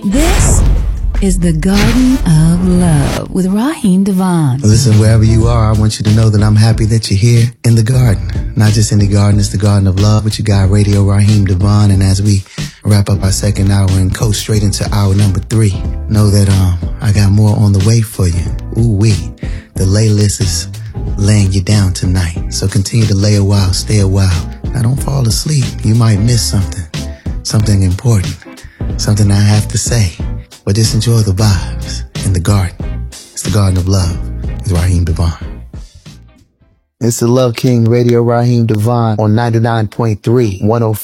This is the Garden of Love with Raheem DeVaughn. Listen, wherever you are, I want you to know that I'm happy that you're here in the garden. Not just in the garden, it's the Garden of Love with your guy, Radio Raheem DeVaughn. And as we wrap up our second hour and coast straight into hour number 3, know that I got more on the way for you. Ooh-wee. The lay list is laying you down tonight. So continue to lay a while, stay a while. Now don't fall asleep. You might miss something important, something I have to say. But just enjoy the vibes in the garden. It's the Garden of Love with Raheem DeVaughn. It's the Love King, Radio Raheem DeVaughn on 99.3,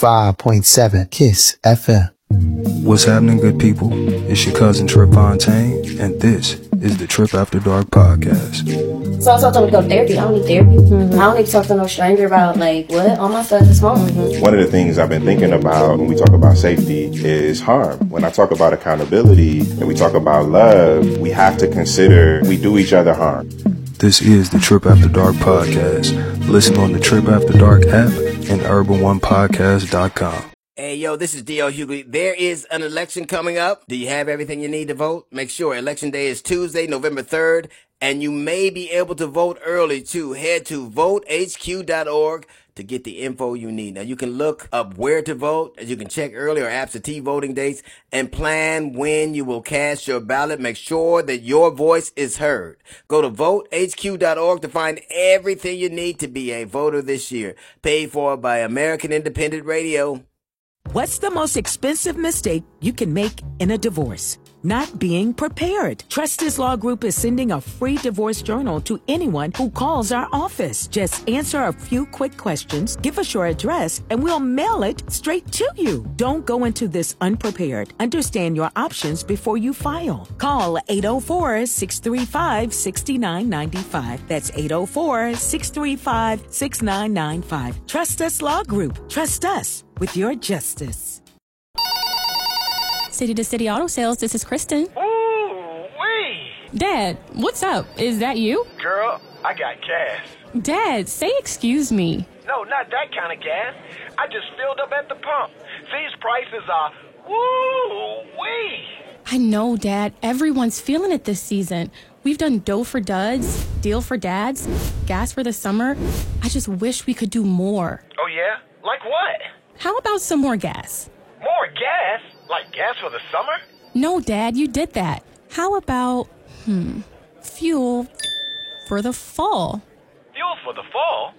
105.7, KISS FM. What's happening, good people? It's your cousin Trip Fontaine, and this is the Trip After Dark podcast. So I told him to go to therapy. I don't need therapy. I don't need to talk to no stranger about, like, what? All my stuff is phone. One of the things I've been thinking about when we talk about safety is harm. When I talk about accountability and we talk about love, we have to consider we do each other harm. This is the Trip After Dark podcast. Listen on the Trip After Dark app and urban1podcast.com. Hey, yo, this is D.L. Hughley. There is an election coming up. Do you have everything you need to vote? Make sure Election Day is Tuesday, November 3rd, and you may be able to vote early, too. Head to votehq.org to get the info you need. Now, you can look up where to vote, as you can check early or absentee voting dates, and plan when you will cast your ballot. Make sure that your voice is heard. Go to votehq.org to find everything you need to be a voter this year. Paid for by American Independent Radio. What's the most expensive mistake you can make in a divorce? Not being prepared. Trustees Law Group is sending a free divorce journal to anyone who calls our office. Just answer a few quick questions, give us your address, and we'll mail it straight to you. Don't go into this unprepared. Understand your options before you file. Call 804-635-6995. That's 804-635-6995. Trust Us Law Group. Trust us with your justice. City to City Auto Sales, this is Kristen. Ooh-wee! Dad, what's up? Is that you? Girl, I got gas. Dad, say excuse me. No, not that kind of gas. I just filled up at the pump. These prices are woo-wee! I know, Dad. Everyone's feeling it this season. We've done dough for duds, deal for dads, gas for the summer. I just wish we could do more. Oh, yeah? Like what? How about some more gas? More gas? Like gas for the summer? No, Dad, you did that. How about, fuel for the fall? Fuel for the fall?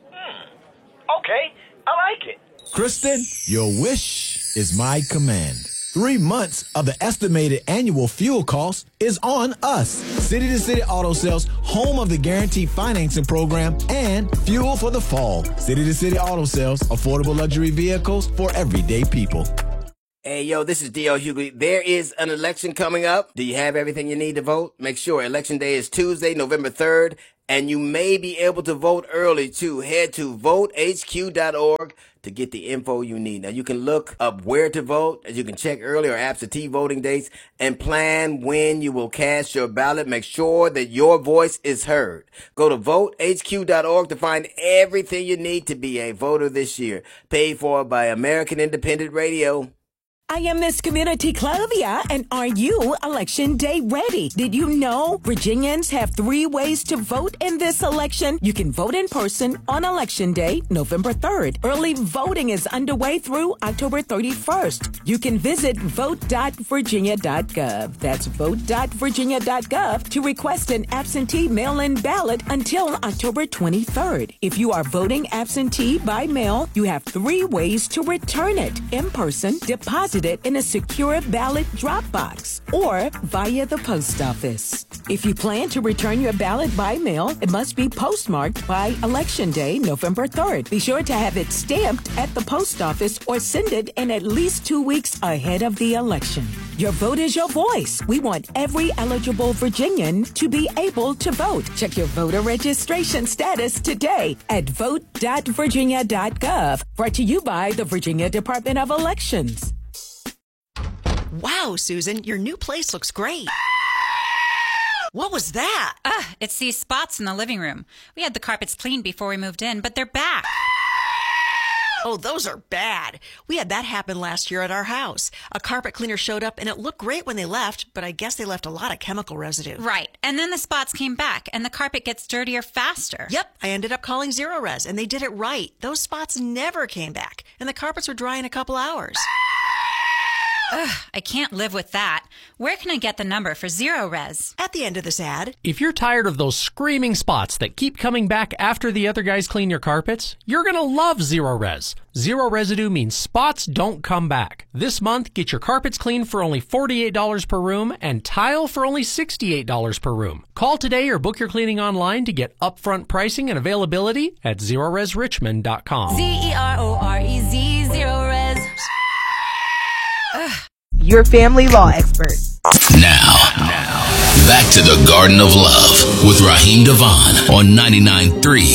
Okay, I like it. Kristen, your wish is my command. 3 months of the estimated annual fuel cost is on us. City to City Auto Sales, home of the Guaranteed Financing Program and Fuel for the Fall. City to City Auto Sales, affordable luxury vehicles for everyday people. Hey, yo, this is D.L. Hughley. There is an election coming up. Do you have everything you need to vote? Make sure Election Day is Tuesday, November 3rd, and you may be able to vote early, too. Head to votehq.org to get the info you need. Now, you can look up where to vote, as you can check early or absentee voting dates, and plan when you will cast your ballot. Make sure that your voice is heard. Go to votehq.org to find everything you need to be a voter this year. Paid for by American Independent Radio. I am Miss Community Clovia, and are you Election Day ready? Did you know Virginians have 3 ways to vote in this election? You can vote in person on Election Day, November 3rd. Early voting is underway through October 31st. You can visit vote.virginia.gov. That's vote.virginia.gov to request an absentee mail-in ballot until October 23rd. If you are voting absentee by mail, you have 3 ways to return it: in person, deposit it in a secure ballot drop box, or via the post office. If you plan to return your ballot by mail, it must be postmarked by Election Day, November 3rd. Be sure to have it stamped at the post office or send it in at least 2 weeks ahead of the election. Your vote is your voice. We want every eligible Virginian to be able to vote. Check your voter registration status today at vote.virginia.gov. Brought to you by the Virginia Department of Elections. Wow, Susan, your new place looks great. What was that? It's these spots in the living room. We had the carpets cleaned before we moved in, but they're back. Oh, those are bad. We had that happen last year at our house. A carpet cleaner showed up and it looked great when they left, but I guess they left a lot of chemical residue. Right. And then the spots came back and the carpet gets dirtier faster. Yep. I ended up calling Zerorez and they did it right. Those spots never came back and the carpets were dry in a couple hours. Ugh, I can't live with that. Where can I get the number for Zerorez? At the end of this ad. If you're tired of those screaming spots that keep coming back after the other guys clean your carpets, you're going to love Zerorez. Zero residue means spots don't come back. This month, get your carpets cleaned for only $48 per room and tile for only $68 per room. Call today or book your cleaning online to get upfront pricing and availability at ZerorezRichmond.com. Zerorez, Zerorez. Your family law expert. Now, back to the Garden of Love with Raheem Devon on 99.3